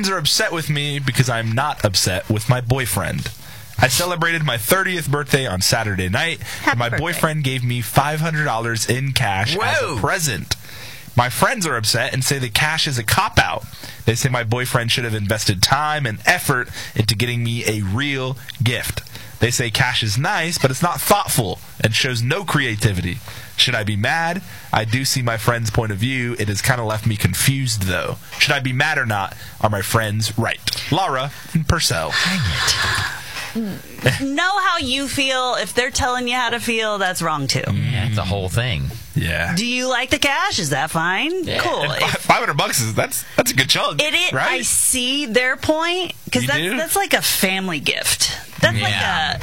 friends are upset with me because I'm not upset with my boyfriend. I celebrated my 30th birthday on Saturday night, and my boyfriend gave me $500 in cash as a present. My friends are upset and say the cash is a cop-out. They say my boyfriend should have invested time and effort into getting me a real gift. They say cash is nice, but it's not thoughtful and shows no creativity. Should I be mad? I do see my friend's point of view. It has kind of left me confused, though. Should I be mad or not? Are my friends right? Laura in Purcell. Hang it. Know how you feel. If they're telling you how to feel, that's wrong too. Yeah, it's a whole thing. Yeah. Do you like the cash? Is that fine? Yeah. Cool. $500 is that's a good chunk. It is. Right? I see their point because that's like a family gift. That's like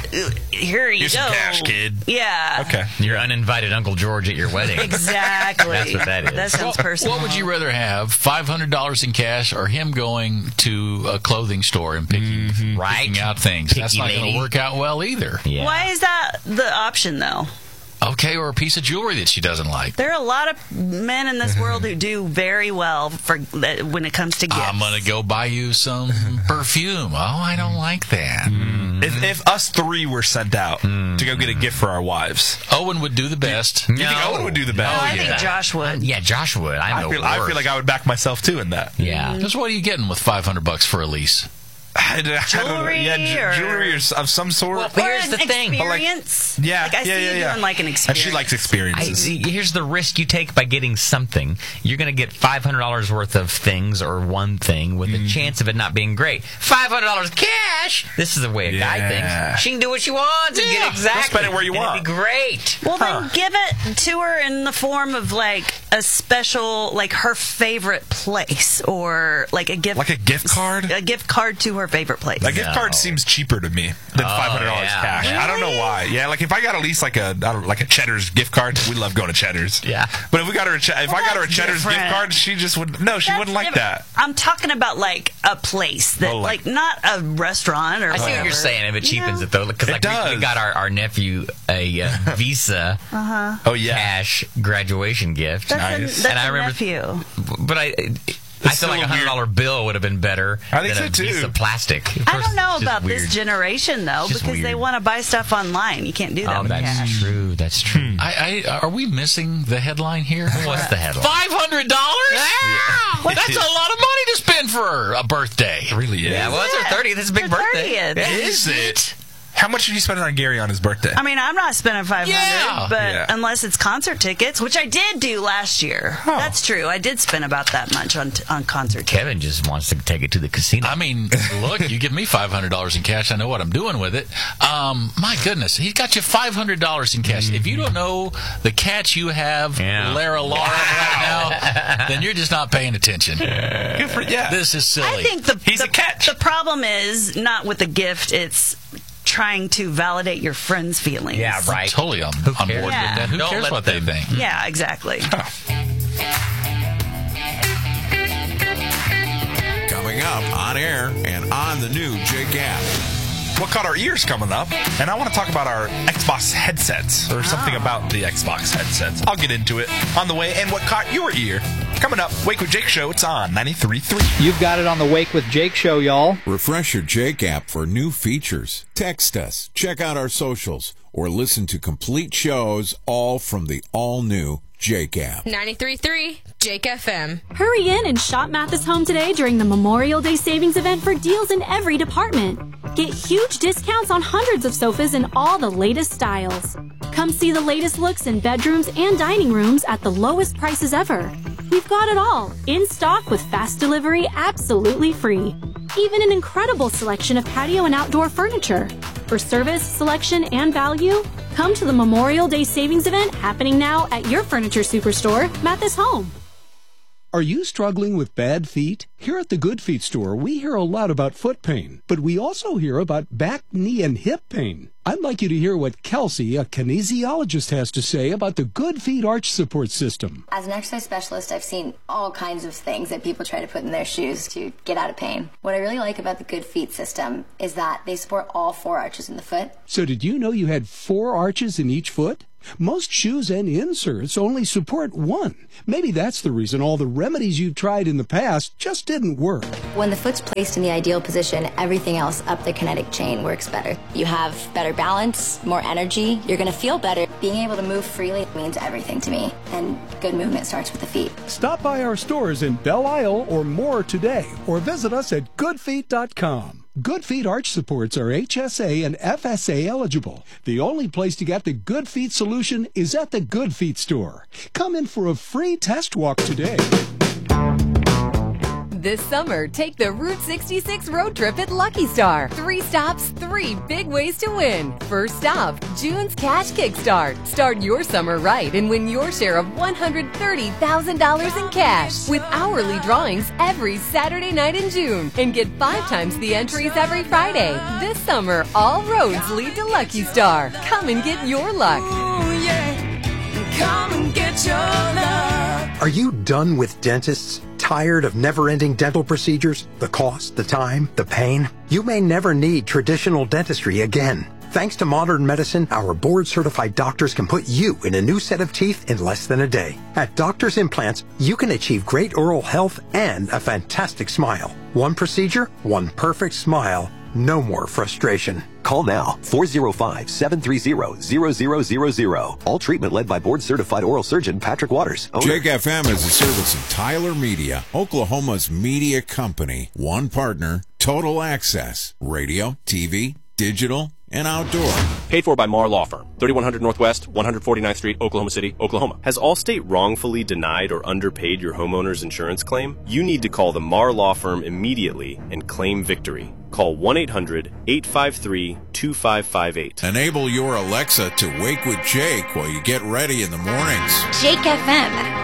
here you Here's go. some cash, kid. Yeah. Okay. Your uninvited Uncle George at your wedding. Exactly. That's what that is. That sounds personal. What would you rather have, $500 in cash or him going to a clothing store and picking out things? Picky That's not going lady. to work out well either. Yeah. Why is that the option though? Okay, or a piece of jewelry that she doesn't like. There are a lot of men in this world who do very well when it comes to gifts. I'm going to go buy you some perfume. Oh, I don't like that. If us three were sent out to go get a gift for our wives, Owen would do the best. you think Owen would do the best? Oh, I think Josh would. Yeah, Josh would. I feel like I would back myself too in that. Yeah. Because what are you getting with $500 for a lease? I don't know. Jewelry Jewelry of some sort. Well, here's the thing. Experience. Yeah, I see you doing like an experience. And she likes experiences. Here's the risk you take by getting something. You're going to get $500 worth of things or one thing with a chance of it not being great. $500 cash. This is the way a guy thinks. She can do what she wants and get exactly. Spend it where you want. It'd be great. Well, then give it to her in the form of like a special, like her favorite place, or like a gift, Like a gift card. a gift card to her favorite place. A gift card seems cheaper to me than $500 cash. Really? I don't know why. Yeah, like if I got at least like a Cheddar's gift card, we love going to Cheddar's. Yeah. But if we got her, if I got her a that's Cheddar's gift different. card, she just would she wouldn't like that. I'm talking about like a place that, like not a restaurant or. I see whatever. what you're saying, and it cheapens it though, because It like does. we got our nephew a Visa Oh yeah. cash graduation gift. That's And I a remember- nephew. But I feel like a $100 bill would have been better I think than so, a too. piece of plastic. Of I course, don't know it's just about this weird. generation though, Just because they weird. want to buy stuff online. You can't do that Oh, with that's cash. true. That's true. Are we missing the headline here? What's the headline? $500? That's a lot of money to spend for a birthday. It really is. Yeah, well, it's her 30th. It's a big Her birthday. 30th. Is it? How much did you spend on Gary on his birthday? I mean, I'm not spending $500, Yeah. but Yeah. unless it's concert tickets, which I did do last year. Oh. That's true. I did spend about that much on concert tickets. Kevin just wants to take it to the casino. I mean, look, you give me $500 in cash, I know what I'm doing with it. My goodness, he's got you $500 in cash. If you don't know the catch you have, Lara right now, then you're just not paying attention. Good for This is silly. I think He's a catch. The problem is not with the gift, it's trying to validate your friend's feelings. Yeah, right. Totally on Who board cares? with Yeah. that. Who Don't cares let what they them- think? Yeah, exactly. Coming up on air and on the new Jake app. What caught our ears coming up, and I want to talk about our Xbox headsets, or something about the Xbox headsets. I'll get into it on the way, and what caught your ear. Coming up, Wake with Jake Show, it's on 93.3. You've got it on the Wake with Jake show, y'all. Refresh your Jake app for new features. Text us, check out our socials, or listen to complete shows all from the all-new Jake app. 93.3 Jake FM. Hurry in and shop Mathis Home today during the Memorial Day Savings Event for deals in every department. Get huge discounts on hundreds of sofas in all the latest styles. Come see the latest looks in bedrooms and dining rooms at the lowest prices ever. We've got it all, in stock with fast delivery absolutely free. Even an incredible selection of patio and outdoor furniture. For service, selection, and value, come to the Memorial Day Savings Event happening now at your furniture superstore, Mathis Home. Are you struggling with bad feet? Here at the Good Feet store, we hear a lot about foot pain, but we also hear about back, knee, and hip pain. I'd like you to hear what Kelsey, a kinesiologist, has to say about the Good Feet arch support system. As an exercise specialist, I've seen all kinds of things that people try to put in their shoes to get out of pain. What I really like about the Good Feet system is that they support all 4 arches in the foot. So did you know you had 4 arches in each foot? Most shoes and inserts only support 1. Maybe that's the reason all the remedies you've tried in the past just didn't work. When the foot's placed in the ideal position, everything else up the kinetic chain works better. You have better balance, more energy, you're going to feel better. Being able to move freely means everything to me, and good movement starts with the feet. Stop by our stores in Belle Isle or more today, or visit us at goodfeet.com. Good Feet arch supports are HSA and FSA eligible. The only place to get the Good Feet solution is at the Good Feet store. Come in for a free test walk today. This summer, take the Route 66 road trip at Lucky Star. 3 stops, 3 big ways to win. First stop, June's Cash Kickstart. Start your summer right and win your share of $130,000 in cash with hourly drawings every Saturday night in June. And get 5 times the entries every Friday. This summer, all roads lead to Lucky Star. Come and get your luck. Ooh, yeah. Come and get your luck. Are you done with dentists? Tired of never-ending dental procedures? The cost, the time, the pain? You may never need traditional dentistry again. Thanks to modern medicine, our board-certified doctors can put you in a new set of teeth in less than a day. At Doctors Implants, you can achieve great oral health and a fantastic smile. One procedure, one perfect smile. No more frustration. Call now, 405-730-0000. All treatment led by board-certified oral surgeon Patrick Waters. Jake FM is a service of Tyler Media, Oklahoma's media company. One partner, total access, radio, TV, digital, and outdoor. Paid for by Marr Law Firm, 3100 Northwest, 149th Street, Oklahoma City, Oklahoma. Has Allstate wrongfully denied or underpaid your homeowner's insurance claim? You need to call the Marr Law Firm immediately and claim victory. Call 1-800-853-2558. Enable your Alexa to wake with Jake while you get ready in the mornings. Jake FM.